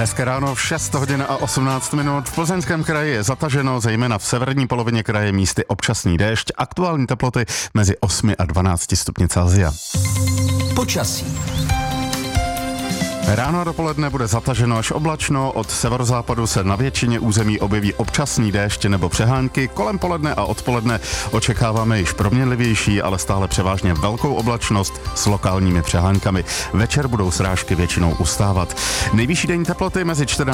Hezké ráno, 6 hodin a 18 minut. V Plzeňském kraji je zataženo, zejména v severní polovině kraje místy občasný déšť. Aktuální teploty mezi 8 a 12 stupni Celsia. Počasí. Ráno a dopoledne bude zataženo až oblačno, od severozápadu se na většině území objeví občasný déšť nebo přehánky, kolem poledne a odpoledne očekáváme již proměnlivější, ale stále převážně velkou oblačnost s lokálními přehánkami. Večer budou srážky většinou ustávat. Nejvyšší denní teploty mezi 14